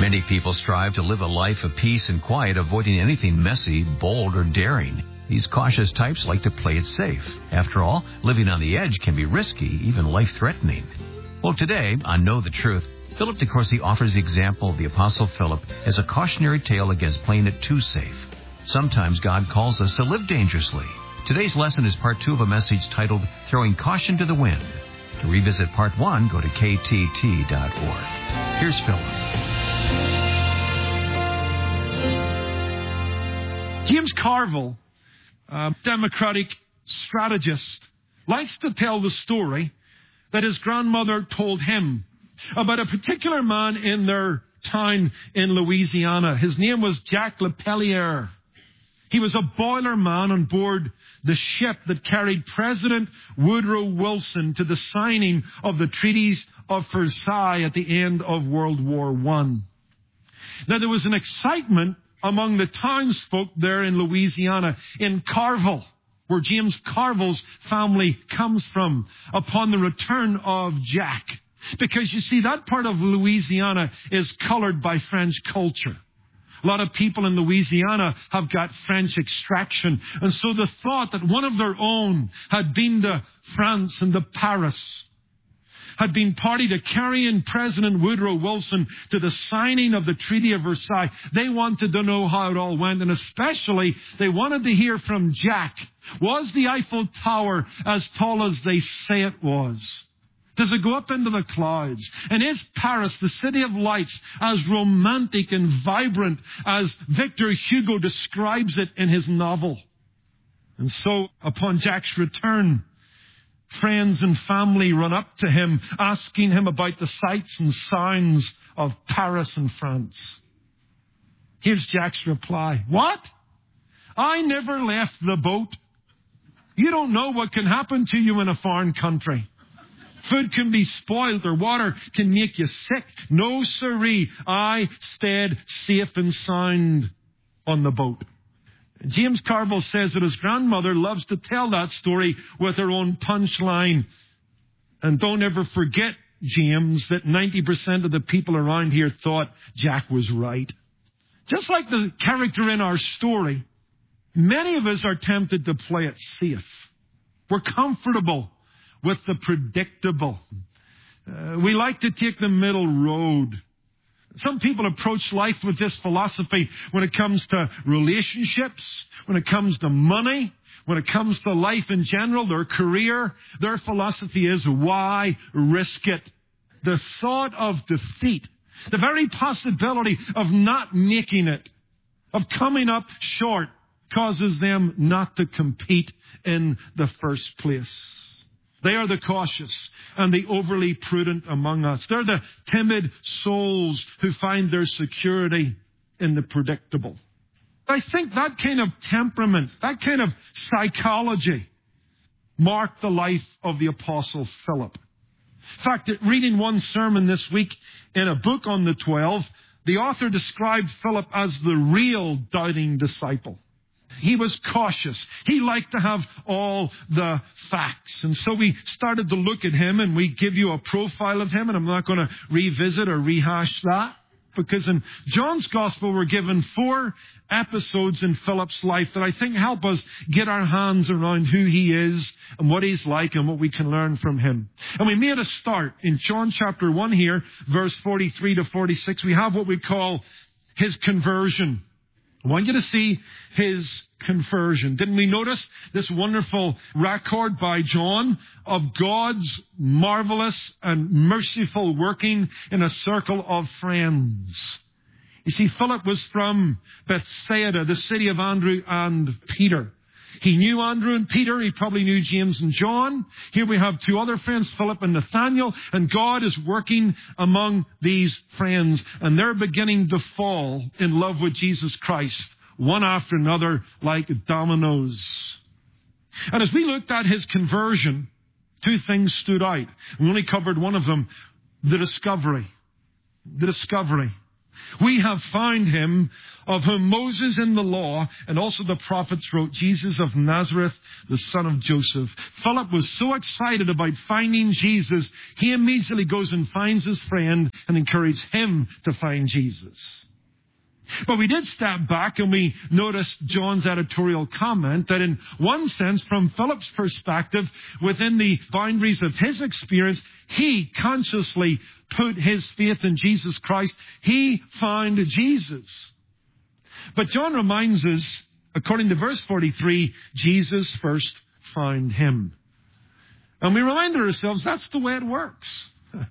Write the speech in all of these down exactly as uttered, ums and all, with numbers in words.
Many people strive to live a life of peace and quiet, avoiding anything messy, bold, or daring. These cautious types like to play it safe. After all, living on the edge can be risky, even life-threatening. Well, today, on Know the Truth, Philip de Courcy offers the example of the Apostle Philip as a cautionary tale against playing it too safe. Sometimes God calls us to live dangerously. Today's lesson is part two of a message titled, Throwing Caution to the Wind. To revisit part one, go to k t t dot org. Here's Philip. James Carville, a Democratic strategist, likes to tell the story that his grandmother told him about a particular man in their town in Louisiana. His name was Jack LaPelliere. He was a boiler man on board the ship that carried President Woodrow Wilson to the signing of the treaties of Versailles at the end of World War One. Now, there was an excitement among the townsfolk there in Louisiana, in Carville, where James Carville's family comes from, upon the return of Jack. Because, you see, that part of Louisiana is colored by French culture. A lot of people in Louisiana have got French extraction. And so the thought that one of their own had been to France and to Paris, had been party to carrying President Woodrow Wilson to the signing of the Treaty of Versailles. They wanted to know how it all went, and especially they wanted to hear from Jack. Was the Eiffel Tower as tall as they say it was? Does it go up into the clouds? And is Paris, the city of lights, as romantic and vibrant as Victor Hugo describes it in his novel? And so, upon Jack's return, friends and family run up to him, asking him about the sights and sounds of Paris and France. Here's Jack's reply. What? I never left the boat. You don't know what can happen to you in a foreign country. Food can be spoiled or water can make you sick. No, sirree. I stayed safe and sound on the boat. James Carville says that his grandmother loves to tell that story with her own punchline. And don't ever forget, James, that ninety percent of the people around here thought Jack was right. Just like the character in our story, many of us are tempted to play it safe. We're comfortable with the predictable. Uh, we like to take the middle road. Some people approach life with this philosophy when it comes to relationships, when it comes to money, when it comes to life in general, their career. Their philosophy is, why risk it? The thought of defeat, the very possibility of not making it, of coming up short, causes them not to compete in the first place. They are the cautious and the overly prudent among us. They're the timid souls who find their security in the predictable. I think that kind of temperament, that kind of psychology marked the life of the Apostle Philip. In fact, reading one sermon this week in a book on the twelve, the author described Philip as the real doubting disciple. He was cautious. He liked to have all the facts. And so we started to look at him, and we give you a profile of him, and I'm not going to revisit or rehash that, because in John's Gospel we're given four episodes in Philip's life that I think help us get our hands around who he is and what he's like and what we can learn from him. And we made a start in John chapter one here, verse forty-three to forty-six. We have what we call his conversion. I want you to see his conversion. Didn't we notice this wonderful record by John of God's marvelous and merciful working in a circle of friends? You see, Philip was from Bethsaida, the city of Andrew and Peter. He knew Andrew and Peter. He probably knew James and John. Here we have two other friends, Philip and Nathaniel. And God is working among these friends. And they're beginning to fall in love with Jesus Christ, one after another, like dominoes. And as we looked at his conversion, two things stood out. We only covered one of them, the discovery. The discovery. We have found him, of whom Moses in the law and also the prophets wrote, Jesus of Nazareth, the son of Joseph. Philip was so excited about finding Jesus, he immediately goes and finds his friend and encourages him to find Jesus. But we did step back and we noticed John's editorial comment that in one sense, from Philip's perspective, within the boundaries of his experience, he consciously put his faith in Jesus Christ. He found Jesus. But John reminds us, according to verse forty-three, Jesus first found him. And we remind ourselves that's the way it works.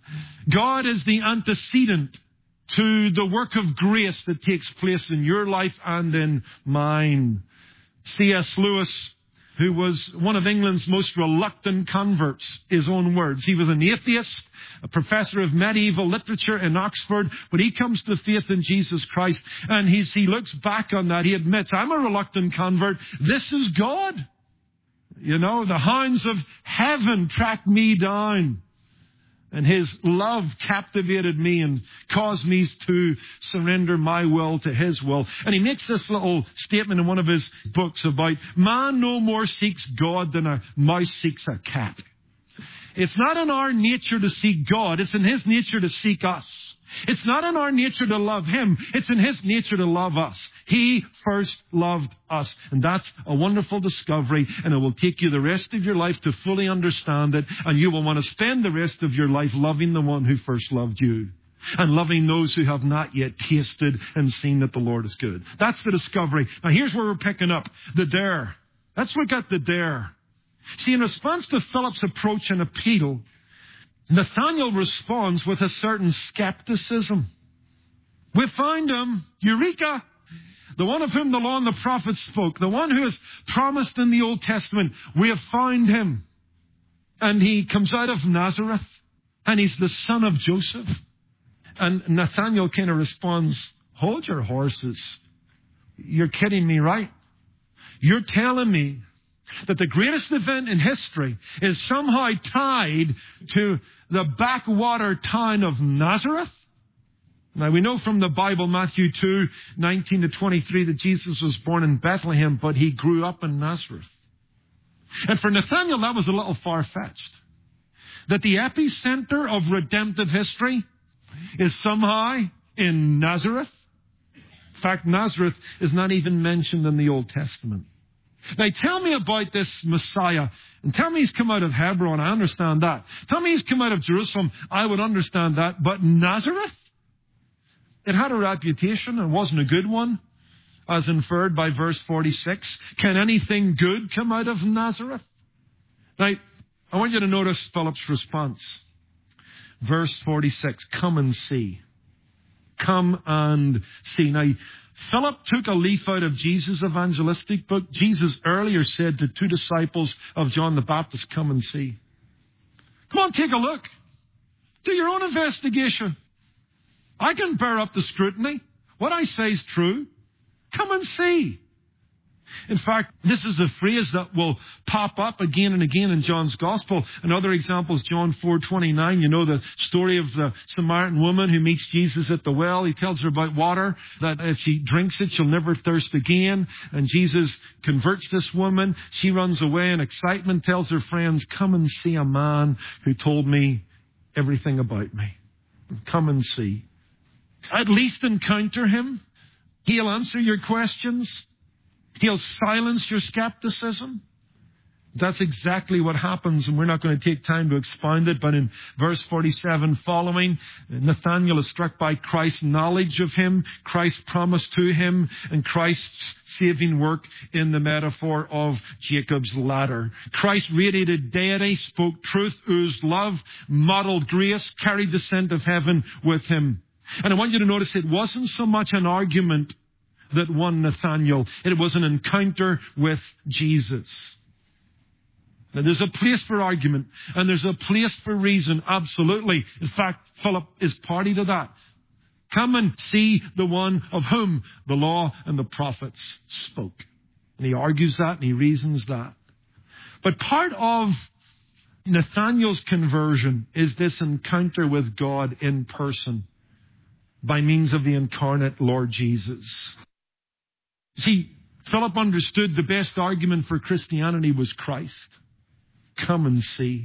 God is the antecedent to the work of grace that takes place in your life and in mine. C S Lewis, who was one of England's most reluctant converts, his own words. He was an atheist, a professor of medieval literature in Oxford, but he comes to faith in Jesus Christ, and he's, he looks back on that. He admits, I'm a reluctant convert. This is God. You know, the hounds of heaven tracked me down. And his love captivated me and caused me to surrender my will to his will. And he makes this little statement in one of his books about man no more seeks God than a mouse seeks a cat. It's not in our nature to seek God. It's in his nature to seek us. It's not in our nature to love him. It's in his nature to love us. He first loved us. And that's a wonderful discovery. And it will take you the rest of your life to fully understand it. And you will want to spend the rest of your life loving the one who first loved you. And loving those who have not yet tasted and seen that the Lord is good. That's the discovery. Now here's where we're picking up. The dare. That's where we got the dare. See, in response to Philip's approach and appeal, Nathanael responds with a certain skepticism. We find him, Eureka, the one of whom the law and the prophets spoke, the one who is promised in the Old Testament. We have found him. And he comes out of Nazareth, and he's the son of Joseph. And Nathanael kind of responds, hold your horses. You're kidding me, right? You're telling me that the greatest event in history is somehow tied to the backwater town of Nazareth? Now, we know from the Bible, Matthew two, nineteen to twenty-three, that Jesus was born in Bethlehem, but he grew up in Nazareth. And for Nathanael, that was a little far-fetched. That the epicenter of redemptive history is somehow in Nazareth. In fact, Nazareth is not even mentioned in the Old Testament. Now, tell me about this Messiah. And tell me he's come out of Hebron. I understand that. Tell me he's come out of Jerusalem. I would understand that. But Nazareth? It had a reputation. It wasn't a good one, as inferred by verse forty-six. Can anything good come out of Nazareth? Now, I want you to notice Philip's response. Verse forty-six, come and see. Come and see. Now, Philip took a leaf out of Jesus' evangelistic book. Jesus earlier said to two disciples of John the Baptist, come and see. Come on, take a look. Do your own investigation. I can bear up the scrutiny. What I say is true. Come and see. In fact, this is a phrase that will pop up again and again in John's Gospel. Another example is John four twenty-nine. You know the story of the Samaritan woman who meets Jesus at the well. He tells her about water, that if she drinks it, she'll never thirst again. And Jesus converts this woman. She runs away in excitement, tells her friends, come and see a man who told me everything about me. Come and see. At least encounter him. He'll answer your questions. He'll silence your skepticism. That's exactly what happens, and we're not going to take time to expound it, but in verse forty-seven following, Nathanael is struck by Christ's knowledge of him, Christ's promise to him, and Christ's saving work in the metaphor of Jacob's ladder. Christ radiated deity, spoke truth, oozed love, modeled grace, carried the scent of heaven with him. And I want you to notice it wasn't so much an argument that won Nathanael. It was an encounter with Jesus. Now, there's a place for argument, and there's a place for reason, absolutely. In fact, Philip is party to that. Come and see the one of whom the law and the prophets spoke. And he argues that, and he reasons that. But part of Nathanael's conversion is this encounter with God in person. by means of the incarnate Lord Jesus. See, Philip understood the best argument for Christianity was Christ. Come and see.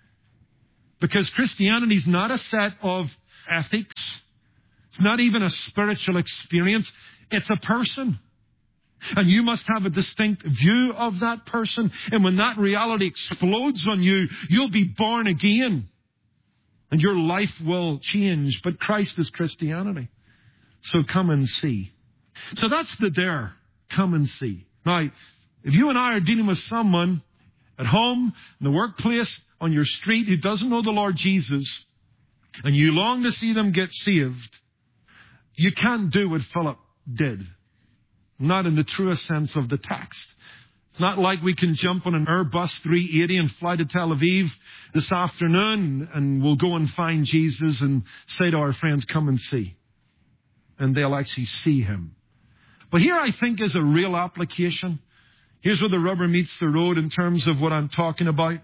Because Christianity is not a set of ethics. It's not even a spiritual experience. It's a person. And you must have a distinct view of that person. And when that reality explodes on you, you'll be born again. And your life will change. But Christ is Christianity. So come and see. So that's the dare. Come and see. Now, if you and I are dealing with someone at home, in the workplace, on your street who doesn't know the Lord Jesus, and you long to see them get saved, you can't do what Philip did. Not in the truest sense of the text. It's not like we can jump on an Airbus three eighty and fly to Tel Aviv this afternoon and we'll go and find Jesus and say to our friends, come and see. And they'll actually see him. But here I think is a real application. Here's where the rubber meets the road in terms of what I'm talking about.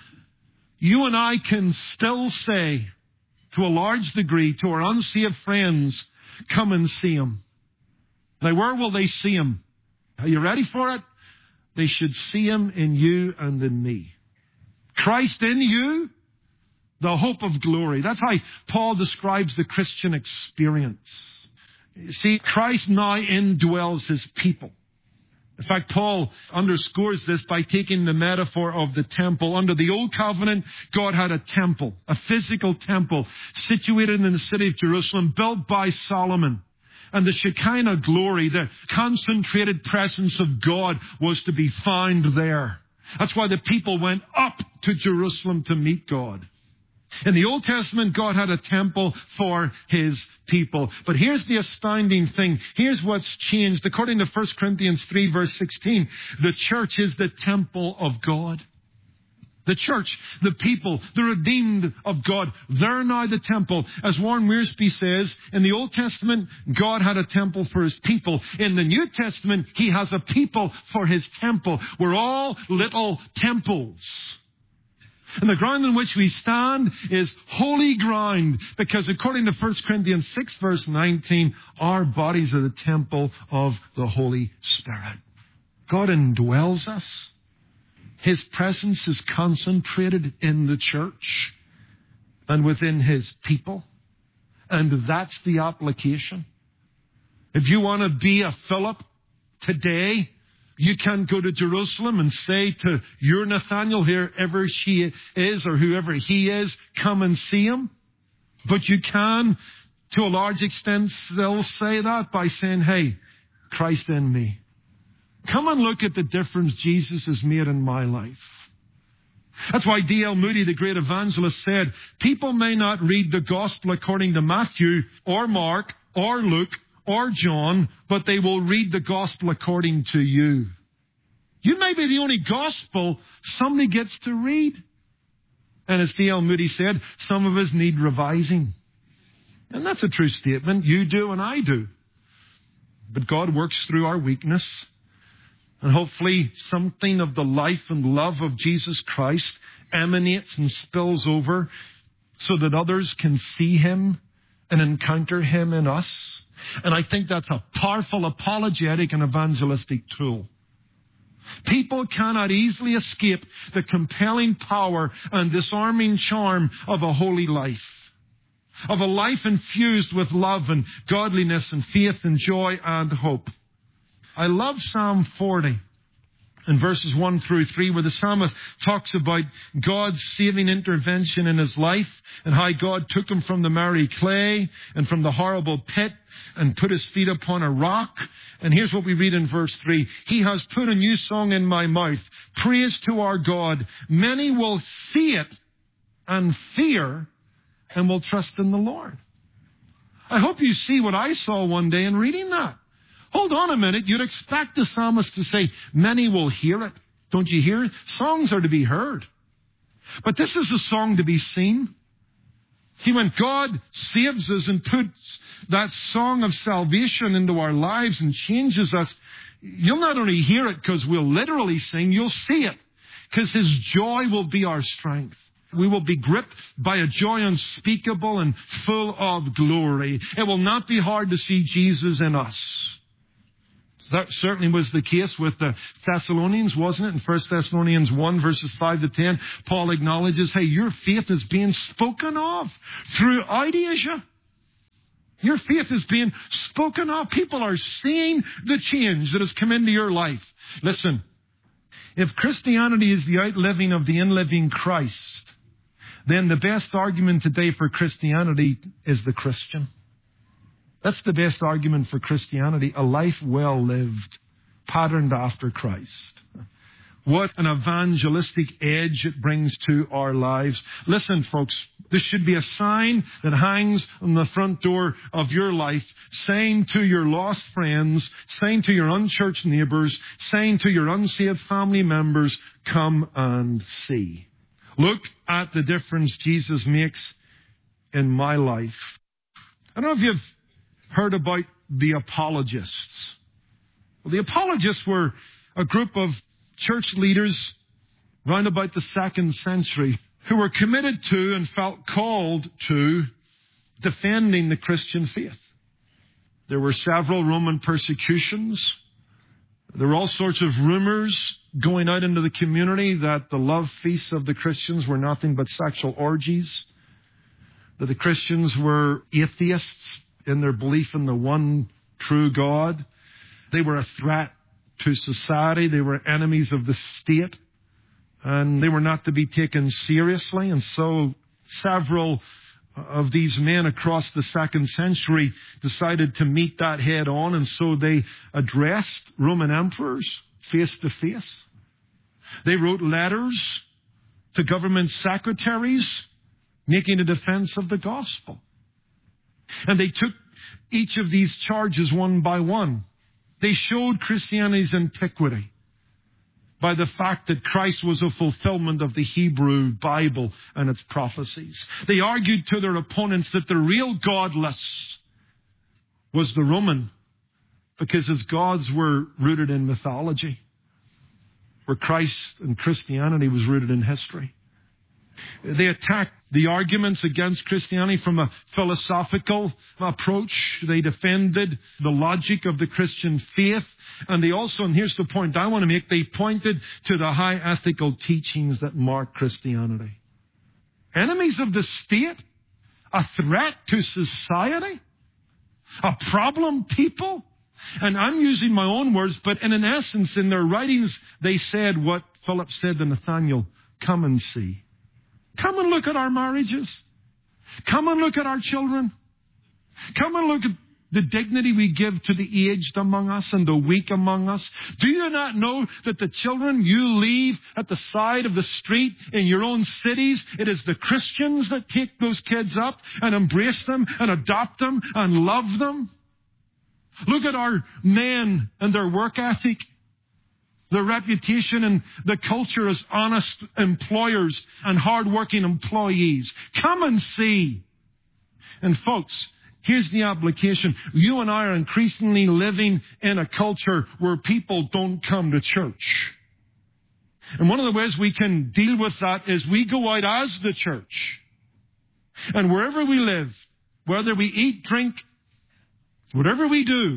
You and I can still say, to a large degree, to our unsaved friends, come and see him. Now, where will they see him? Are you ready for it? They should see him in you and in me. Christ in you, the hope of glory. That's how Paul describes the Christian experience. You see, Christ now indwells his people. In fact, Paul underscores this by taking the metaphor of the temple. Under the Old Covenant, God had a temple, a physical temple, situated in the city of Jerusalem, built by Solomon. And the Shekinah glory, the concentrated presence of God, was to be found there. That's why the people went up to Jerusalem to meet God. In the Old Testament, God had a temple for his people. But here's the astounding thing. Here's what's changed. According to First Corinthians three, verse sixteen, the church is the temple of God. The church, the people, the redeemed of God, they're now the temple. As Warren Wiersbe says, in the Old Testament, God had a temple for his people. In the New Testament, he has a people for his temple. We're all little temples. And the ground on which we stand is holy ground, because according to First Corinthians six, verse nineteen, our bodies are the temple of the Holy Spirit. God indwells us. His presence is concentrated in the church and within his people. And that's the application. If you want to be a Philip today, you can't go to Jerusalem and say to your Nathaniel, whoever she is or whoever he is, come and see him. But you can, to a large extent, still say that by saying, hey, Christ in me. Come and look at the difference Jesus has made in my life. That's why D L Moody, the great evangelist, said, people may not read the gospel according to Matthew or Mark or Luke or John, but they will read the gospel according to you. You may be the only gospel somebody gets to read. And as D L Moody said, some of us need revising. And that's a true statement. You do and I do. But God works through our weakness. And hopefully something of the life and love of Jesus Christ emanates and spills over so that others can see him and encounter him in us. And I think that's a powerful apologetic and evangelistic tool. People cannot easily escape the compelling power and disarming charm of a holy life, of a life infused with love and godliness and faith and joy and hope. I love Psalm forty in verses one through three, where the psalmist talks about God's saving intervention in his life and how God took him from the miry clay and from the horrible pit and put his feet upon a rock. And here's what we read in verse three. He has put a new song in my mouth, praise to our God. Many will see it and fear and will trust in the Lord. I hope you see what I saw one day in reading that. Hold on a minute. You'd expect the psalmist to say, many will hear it. Don't you hear it? Songs are to be heard. But this is a song to be seen. See, when God saves us and puts that song of salvation into our lives and changes us, you'll not only hear it because we'll literally sing, you'll see it because his joy will be our strength. We will be gripped by a joy unspeakable and full of glory. It will not be hard to see Jesus in us. That certainly was the case with the Thessalonians, wasn't it? In First Thessalonians one, verses five to ten, Paul acknowledges, hey, your faith is being spoken of throughout Asia. Your faith is being spoken of. People are seeing the change that has come into your life. Listen, if Christianity is the outliving of the in-living Christ, then the best argument today for Christianity is the Christian. That's the best argument for Christianity, a life well lived, patterned after Christ. What an evangelistic edge it brings to our lives. Listen, folks, this should be a sign that hangs on the front door of your life, saying to your lost friends, saying to your unchurched neighbors, saying to your unsaved family members, come and see. Look at the difference Jesus makes in my life. I don't know if you've heard about the apologists. Well, the apologists were a group of church leaders round about the second century who were committed to and felt called to defending the Christian faith. There were several Roman persecutions. There were all sorts of rumors going out into the community that the love feasts of the Christians were nothing but sexual orgies, that the Christians were atheists in their belief in the one true God. They were a threat to society. They were enemies of the state. And they were not to be taken seriously. And so several of these men across the second century decided to meet that head on. And so they addressed Roman emperors face to face. They wrote letters to government secretaries making a defense of the gospel. And they took each of these charges one by one. They showed Christianity's antiquity by the fact that Christ was a fulfillment of the Hebrew Bible and its prophecies. They argued to their opponents that the real godless was the Roman, because his gods were rooted in mythology, where Christ and Christianity was rooted in history. They attacked the arguments against Christianity from a philosophical approach. They defended the logic of the Christian faith. And they also, and here's the point I want to make, they pointed to the high ethical teachings that mark Christianity. Enemies of the state? A threat to society? A problem people? And I'm using my own words, but in an essence, in their writings, they said what Philip said to Nathanael, come and see. Come and look at our marriages. Come and look at our children. Come and look at the dignity we give to the aged among us and the weak among us. Do you not know that the children you leave at the side of the street in your own cities, it is the Christians that take those kids up and embrace them and adopt them and love them? Look at our men and their work ethic. Their reputation and the culture as honest employers and hardworking employees. Come and see. And folks, here's the application. You and I are increasingly living in a culture where people don't come to church. And one of the ways we can deal with that is we go out as the church. And wherever we live, whether we eat, drink, whatever we do,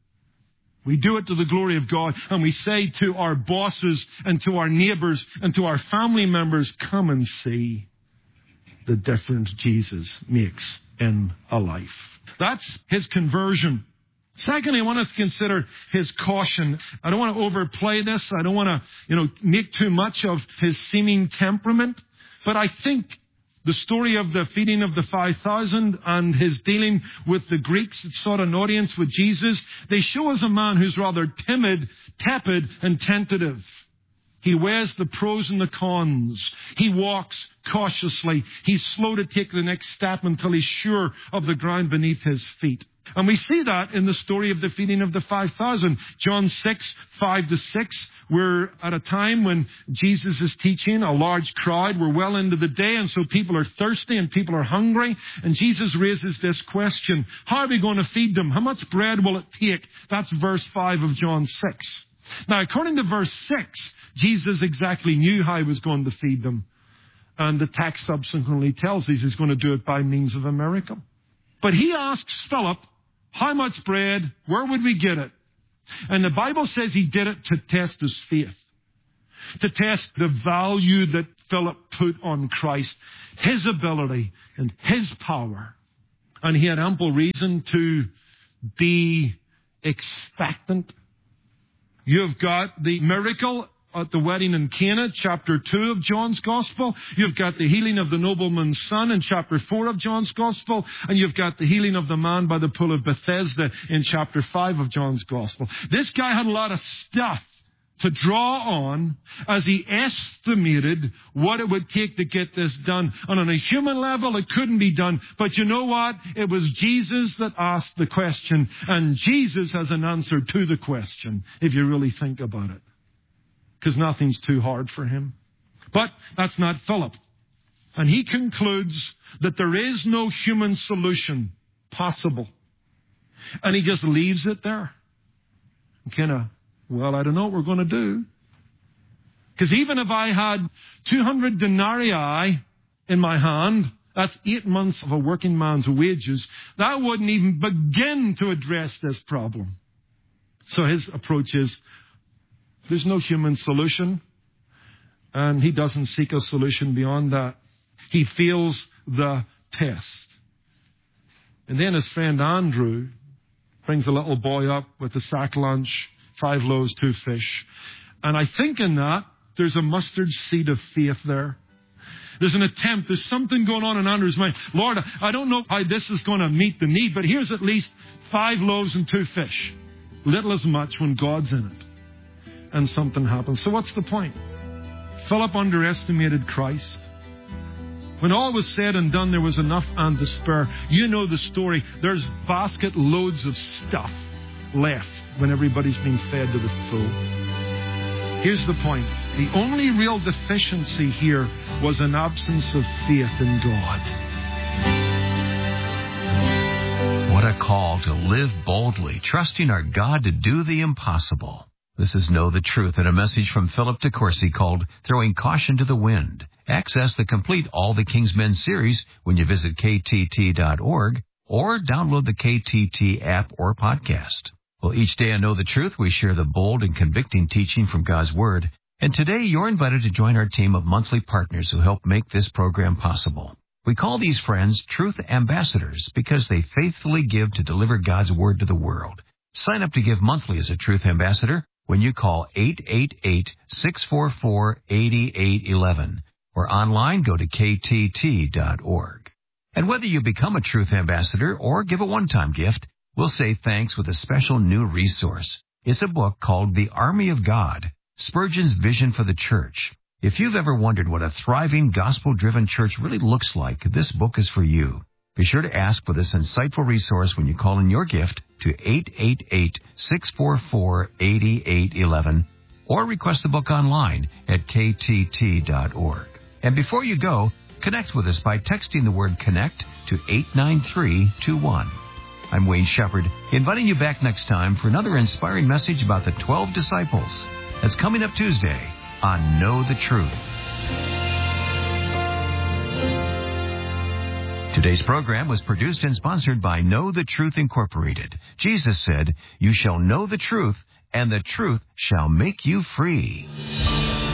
we do it to the glory of God, and we say to our bosses and to our neighbors and to our family members, come and see the difference Jesus makes in a life. That's his conversion. Secondly, I want us to consider his caution. I don't want to overplay this. I don't want to, you know, make too much of his seeming temperament, but I think the story of the feeding of the five thousand and his dealing with the Greeks that sought an audience with Jesus, they show us a man who's rather timid, tepid, and tentative. He weighs the pros and the cons. He walks cautiously. He's slow to take the next step until he's sure of the ground beneath his feet. And we see that in the story of the feeding of the five thousand. John six, five to six, we're at a time when Jesus is teaching, a large crowd. We're well into the day, and so people are thirsty and people are hungry. And Jesus raises this question, how are we going to feed them? How much bread will it take? That's verse five of John six. Now, according to verse six, Jesus exactly knew how he was going to feed them. And the text subsequently tells us he's going to do it by means of a miracle. But he asks Philip, how much bread? Where would we get it? And the Bible says he did it to test his faith, to test the value that Philip put on Christ, his ability and his power. And he had ample reason to be expectant. You've got the miracle at the wedding in Cana, chapter two of John's Gospel. You've got the healing of the nobleman's son in chapter four of John's Gospel. And you've got the healing of the man by the pool of Bethesda in chapter five of John's Gospel. This guy had a lot of stuff to draw on as he estimated what it would take to get this done. And on a human level, it couldn't be done. But you know what? It was Jesus that asked the question. And Jesus has an answer to the question, if you really think about it. Because nothing's too hard for him. But that's not Philip. And he concludes that there is no human solution possible. And he just leaves it there. Kind of, well, I don't know what we're going to do. Because even if I had two hundred denarii in my hand, that's eight months of a working man's wages, that wouldn't even begin to address this problem. So his approach is, there's no human solution, and he doesn't seek a solution beyond that. He fails the test. And then his friend Andrew brings a little boy up with a sack lunch, five loaves, two fish. And I think in that, there's a mustard seed of faith there. There's an attempt. There's something going on in Andrew's mind. Lord, I don't know how this is going to meet the need, but here's at least five loaves and two fish. Little as much when God's in it. And something happens. So what's the point? Philip underestimated Christ. When all was said and done, there was enough and to spare. You know the story. There's basket loads of stuff left when everybody's being fed to the full. Here's the point. The only real deficiency here was an absence of faith in God. What a call to live boldly, trusting our God to do the impossible. This is Know the Truth, and a message from Philip DeCourcy called Throwing Caution to the Wind. Access the complete All the King's Men series when you visit K T T dot org or download the K T T app or podcast. Well, each day on Know the Truth, we share the bold and convicting teaching from God's Word. And today, you're invited to join our team of monthly partners who help make this program possible. We call these friends Truth Ambassadors because they faithfully give to deliver God's Word to the world. Sign up to give monthly as a Truth Ambassador when you call eight eight eight, six four four, eight eight one one or online go to K T T dot org. And whether you become a Truth Ambassador or give a one-time gift, we'll say thanks with a special new resource. It's a book called The Army of God, Spurgeon's Vision for the Church. If you've ever wondered what a thriving, gospel-driven church really looks like, this book is for you. Be sure to ask for this insightful resource when you call in your gift to eight eight eight, six four four, eight eight one one or request the book online at K T T dot org. And before you go, connect with us by texting the word CONNECT to eight nine three two one. I'm Wayne Shepherd, inviting you back next time for another inspiring message about the twelve disciples. That's coming up Tuesday on Know the Truth. Today's program was produced and sponsored by Know the Truth Incorporated. Jesus said, "You shall know the truth, and the truth shall make you free."